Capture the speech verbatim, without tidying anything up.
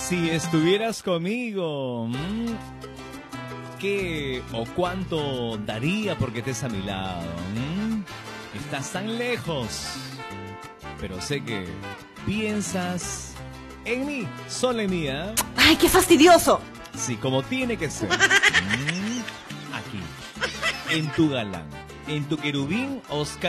Si estuvieras conmigo, ¿qué o cuánto daría porque estés a mi lado? Estás tan lejos, pero sé que piensas en mí, solo en mí, ¿eh? ¡Ay, qué fastidioso! Sí, como tiene que ser. Aquí, en tu galán, en tu querubín Oscar.